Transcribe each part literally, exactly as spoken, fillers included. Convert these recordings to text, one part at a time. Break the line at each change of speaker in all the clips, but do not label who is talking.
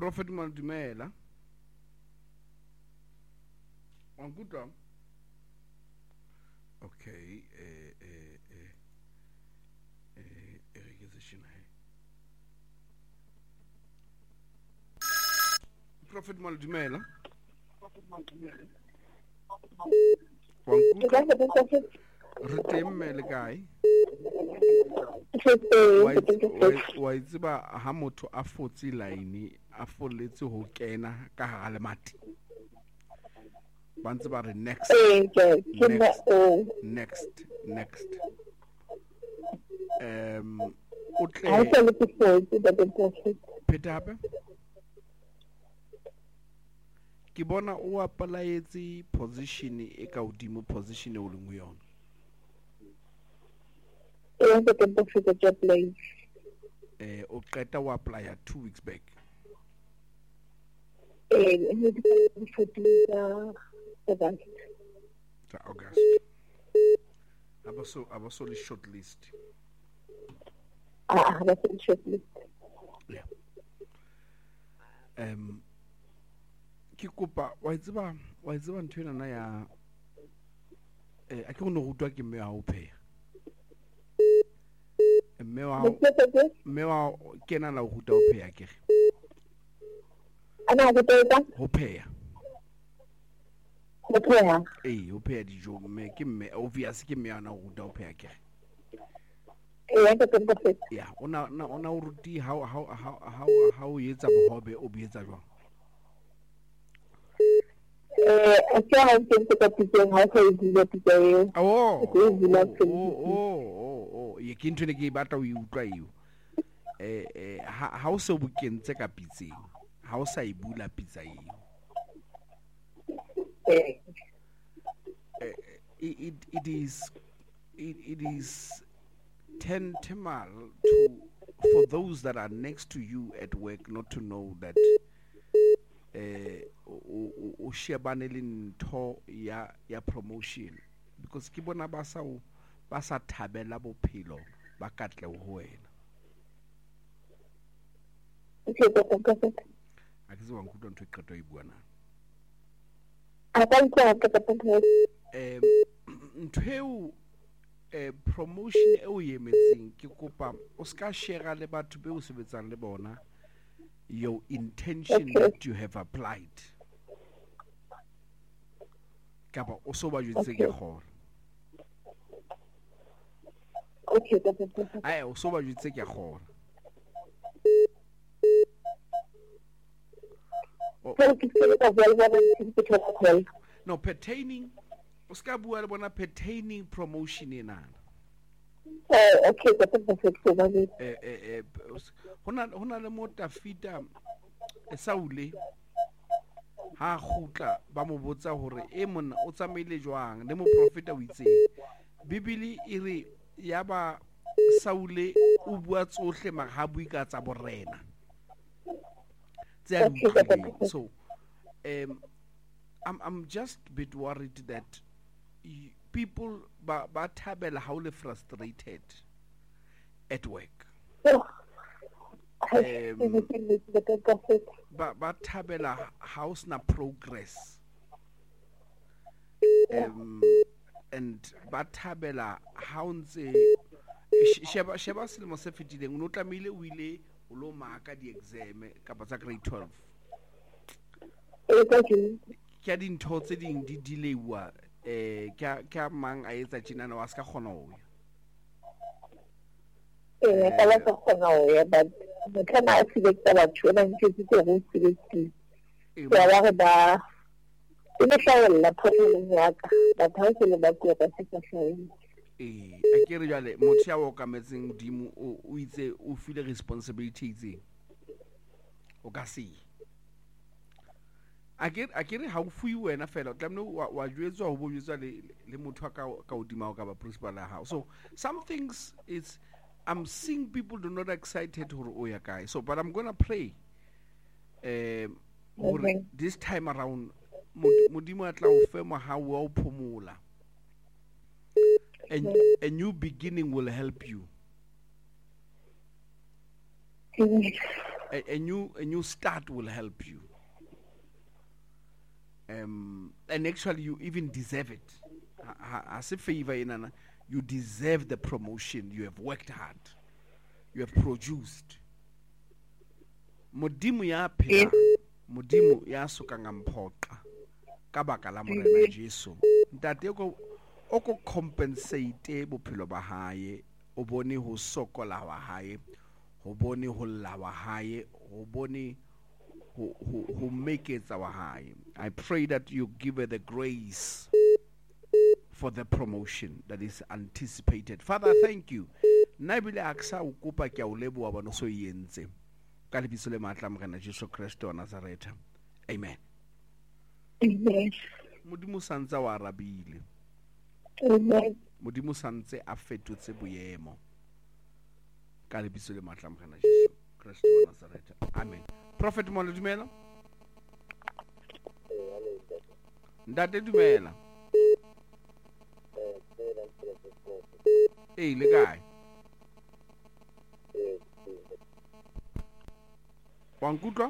Prophet Maldumela. On good drum. Okay, eh eh eh eh irrigation hai. Prophet Maldumela. On good. Retemme le guy. Wa itseba ha motho a fotse line a foletse ho kena ka hara le mati. Once about the next, next, next, next. Um, okay. Petape. Ke bona o applyetse position e ka hodimo position e o leng ho yona.
E ntse ke bofetse job place.
Eh, o qeta o apply two weeks back.
Eh, ene di fotile August.
August. Abaso abaso the short list.
Ah, that's the short list.
Yeah. Um ke kopa wa tseba wa tseba ntwe nana ya eh a ke go no rutwa ke mme a o pheya. Mme wa mme wa kena la o ruta o pheya ke.
Ana go teta
ho pheya.
Ho pheya.
Eh, ho pheya dijo mme ke mme obvious ke mme ana o ruta o pheya ke.
Eh, ke bofetse.
Yeah, ona ona o ruti how how how how how o etsa bohobe o bietsa jwang.
Eh, a ke ha ntse ka piteng ha se dile piteng.
Oh. Oh, oh, oh, ye ke ntwe ne ke batla o e utlwa eo. Eh eh ha o se o bokentse ka pitseng. Ha o sa e bula pizza eo.
Eh.
It it is it, it is tantamount to for those that are next to you at work not to know that eh o shebane le ntho ya ya promotion because ke bona ba sa o ba sa thabela bophelo ba katle ho wena.
Okay, perfect.
A ke se wa nkutwa ntho e qeto e bua na.
A ka ntse ka perfect.
Em ntweo eh promotion e o yemetseng ke kopa o ska share le batho be o sebetsang le bona your intention
okay.
that you have applied. Kapa o so ba jutse ke gore.
Okay, perfect.
Ai o so ba jutse ke gore. No, pertaining o ska bua le bona pertaining promotion ena.
Eh, okay, perfect.
Eh eh hona hona le mota fita e saule ha khutla ba mo botsa hore e mona o tsamaile jwang le mo profeta o itse bibili e re ya ba saule o bua tsohle ma ha bui ka tsa borena. So um I'm I'm just a bit worried that y- people ba ba thabela how le frustrated at work.
Oh.
Um, ba ba thabela house na progress. Um and ba thabela how ntse sheba sheba selemo se fetileng o no tlamile o ile o lo maka di exam ka ba tsa grade twelve. Ke a dintho tse ding di delaywa eh ka ka mang a etsa tshina wa ska khona ho ya.
Eh ka la khona ho ya but motho a select batho ba ntse tse go select. Ya ba re ba ina hlawella phone ya ka ba thaise le ba ke ka se ka hlawella.
Eh a ke re jale motho ya o ka metseng dimo o itse o feel responsibility itse o ka se a ke a ke re ha o fui wena fela o tlamne wa jwetswa ho bojetswa le le motho ka ka odima ka ba principal ya hao. So some things is I'm seeing people do not excited hore o ya kae. So but I'm going to pray um
Okay.
this time around modimo atla o fe mo ha wa o phomola. And a new beginning will help you. a, a new a new start will help you. Um, and actually, you even deserve it. As a favor, in you deserve the promotion. You have worked hard. You have produced. Modimu ya pela, modimu ya sukanga mpoka, kabaka la morena Jesu. Ntate oko oko compensate bophelo ba hae, o bone ho sokola wa hae, ho bone ho lla wa hae, ho bone who, who, who make it our high. I pray that you give her the grace for the promotion that is anticipated. Father, thank you. Nabile aksa ukupa kya ulebu wa bano so yenze. Kalibiso le matla mkana Jesu Kristo wa Nazareta. Amen.
Amen.
Mudimu sanza wa arabile.
Amen.
Mudimu sanze afetu tse buyemo. Kalibiso le matla mkana Jesu Kristo wa Nazareta. Amen. Prophet Mwale dumela? Ndate dumela? Eh, le guy. Wankutwa?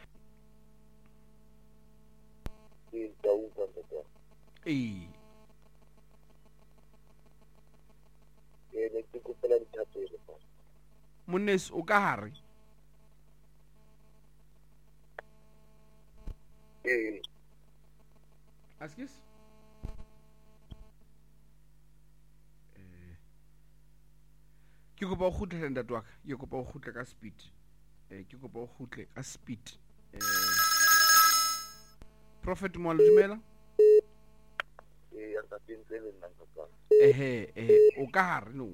Eh. Munes o ka hare?
Eh.
Askis? Eh. Ke go ba go khutlela ntate wa ka, ke go ba go khutlela ka speed. Eh ke go ba go khutlela ka speed. Eh Prophet Mwale dumela?
Eh ya ntate ntsele nna nka.
Eh eh o ka hare no.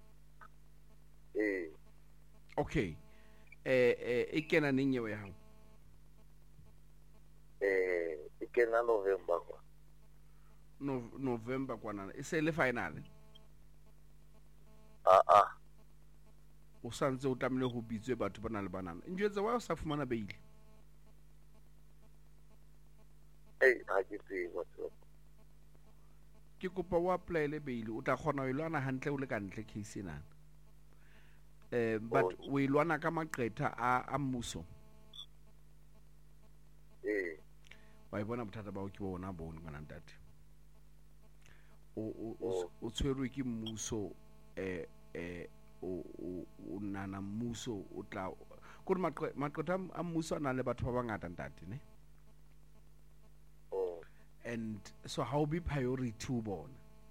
Eh.
Okay. Eh eh e kena ninyewe ya hao.
Eh, ikena November kwa.
No, November kwa nana. Ise le final.
Ah ah.
O santse o tlamile go bitswe batho bana le banana. Njwetse wa o sa fumana beile.
Eh, ha ke tsebe batho.
Ke kopa wa apply le beile o tla kgona go ilwana hantle o le ka ntle case ena. Eh but o ilwana ka maqetha a a mmuso.
Eh.
Wa ibona bothata ba o ke bona bona kana ntate. O o o tshwerwe ke mmuso eh eh o o nana mmuso o tla go maqetha a mmuso a na le batho ba bangata ntate ne.
Oh.
And so how be priority o bona.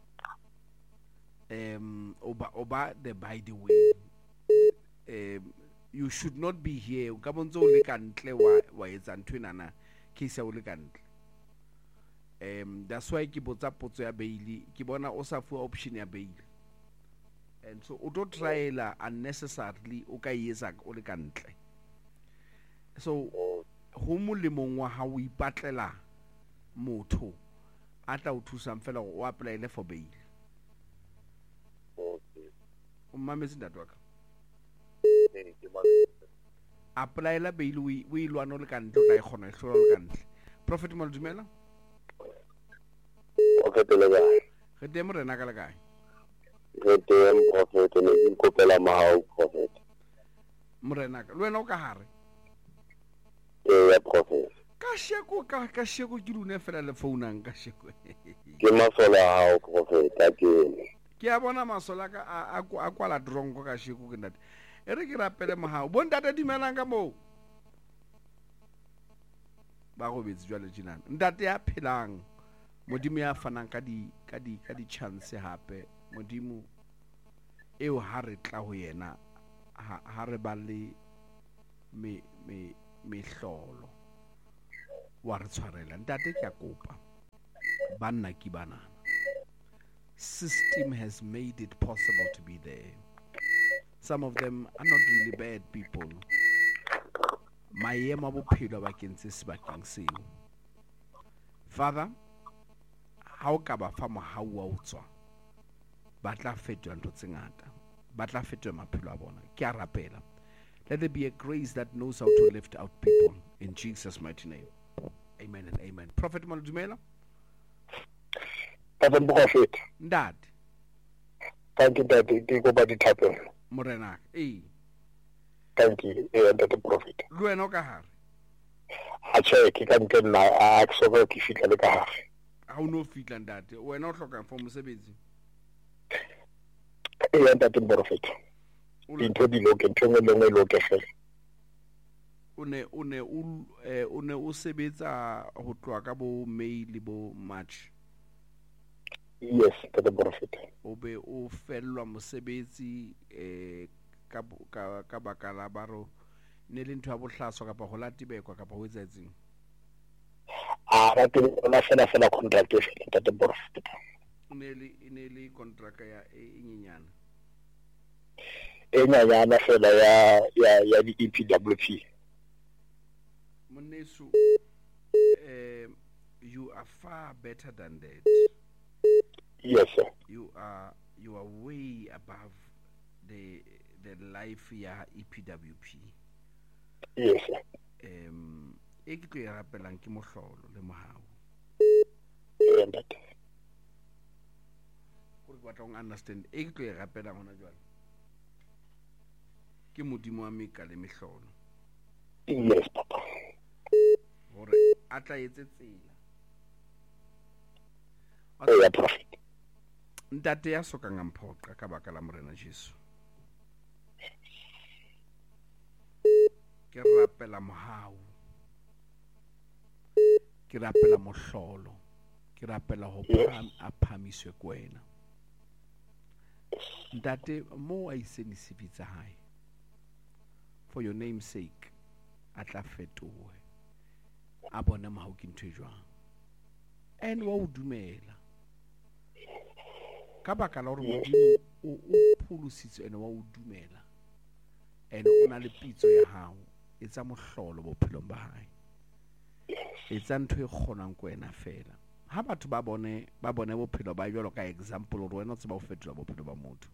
Um oba oba the by the way. Um you should not be here. Ka bonzo le ka ntle wa wa etsa ntwe nana case ya o le ka ntle. Um that's why ke botsa potso ya bail ke bona o sa fuwa option ya bail. And so o do triala unnecessarily o ka yesa o le ka ntle. So ho molemong wa ha o ipatlela motho a tla o thusa mfela o apply le for bail.
Okay.
O mametse ntate wa ka.
Eh, ke mametse.
Apply la bail we we lwana le ka ntle o tla e kgona e hlola le ka ntle. Prophet Mwale dumela?
Prophet le ga.
Re teng rena ka le kae?
Re teng prophet le ke kopela mahao prophet.
Morena ka. Le wena o ka hare?
Eh ya prophet.
Ka sheko ka ka sheko ke lune fela le founang ka sheko.
Ke masola hao prophet a ke.
Ke a bona masola ka a a kwala drongo ka sheko ke ntate. E re ke rapele mohao. Bo ntate dumelang ka mo. Ba go betsi jwa le jinana. Ntate ya phelang. Modimo ya fanang ka di ka di ka di chance hape. Modimo eo ha re tla ho yena ha re ba le me me mehlolo wa re tshwarela ntate ke a kopa banna ki banana system has made it possible to be there. Some of them are not really bad people. Maemo a bophelo ba kentse sebakeng seo. Father, ha o ka ba fa mohau wa o tswa ba tla fetola ntho tse ngata ba tla fetola maphelo a bona ke a rapela. Let there be a grace that knows how to lift out people in Jesus' mighty name. Amen and amen. Prophet Mwale dumela?
Papa prophet.
Ndad.
Thank you daddy ke go ba di thapelo.
Morena eh
Kanki e ntate Prophet.
le wena o ka hare
A che ke ka ntle nna a ke soka ke fitla le ka hare.
ha o no fitla ntate wena o hloka for mosebetsi
E ntate Prophet. Dintho di loke ntho engwe le engwe e loke fela.
o ne o ne o eh, o ne o sebetsa ho tloha ka bo May le bo March
Yes, ntate Prophet.
o be o fellwa mosebetsi eh ka bo- ka ka baka la baro ne le ntho ya bohlaswa kapa ho latibekwa kapa ho etsa etseng
A ra te ona fela fela contract e fela ntate Prophet.
e ne le e ne le kontraka ya e e nyenyana
E nyanyana fela ya ya ya di E P W P.
Monesu eh you are far better than that
Yes, sir.
you are you are way above the the life ya E P W P
Yes, sir.
um e ke tlo e rapelang ke mohlolo le mohau
E ntate.
gore ke batla go understand e ke tlo e rapelang hona jwale ke modimo wa meka le mehlolo
Yes, papa.
gore a tla etse tsela
E ya Prophet.
ntate ya sokang a mphoqa ka baka la morena Jesu ke rapela mohau ke rapela mohlolo ke rapela ho pham a phamiswe kwena ntate mo a iseni sibitsa hae for your name's sake a tla fetohe a bona mahau ke ntho e jwang and wa o dumela ka baka la hore modimo o o pholositse ene wa o dumela ene o na le pitso ya hao etsa mohlolo bophelong ba hae etsa ntho e kgonang ko wena fela ha batho ba bone ba bone bophelo ba jwalo ka example hore wena o tseba ho fetola bophelo ba motho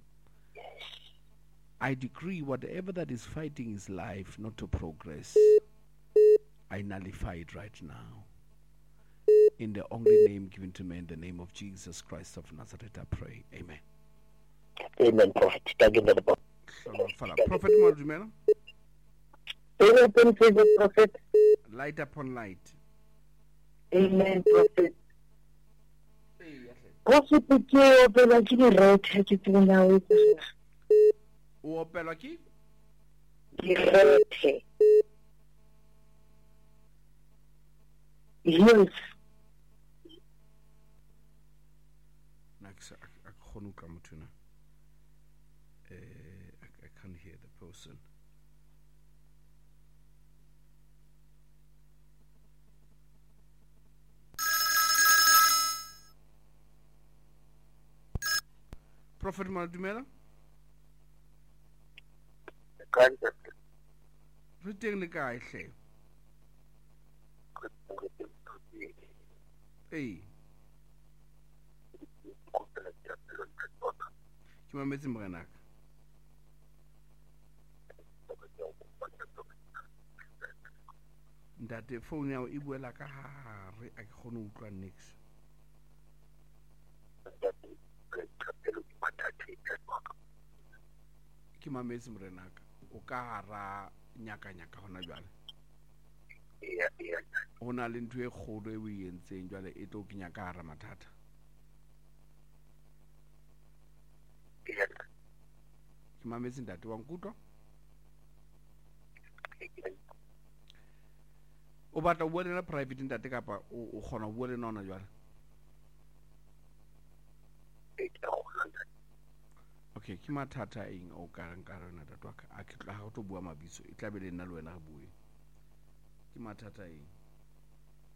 I decree whatever that is fighting his life not to progress I nullify it right now in the only name given to man, the name of Jesus Christ of Nazareth, I pray. Amen.
Amen, Prophet. Thank you, ntate Prophet.
Prophet Madumela,
Amen, praise the Prophet.
light upon light.
Amen, Prophet.
Hey, yes,
Prophet, ke opela ke di right ha ke tsena o etsa.
o opelwa ke
Di right. Yes.
Next, I can't utlwa motho na. Eh, I can't hear the person. Prophet Madumela, re teng le kae hle? Hey. Ke mametse morenaka. Ntate phone ya o e buela ka hare a ke kgone ho utlwa next. Ke mametse morenaka. O ka hara nyaka nyaka hona jwale. Ho na le ntho e kgolo e o e entseng jwale e tlo kenya ka hara mathata. Ke mametse ntate wa nkutlwa. O batla o bua le private ntate kapa o kgona ho bua le nona jwale? Okay, ke mathata eng o ka reng ka rena ntate wa ka? A ke tla ha o tlo bua mabitso e tla be le nna le wena re bue. Ke mathata eng?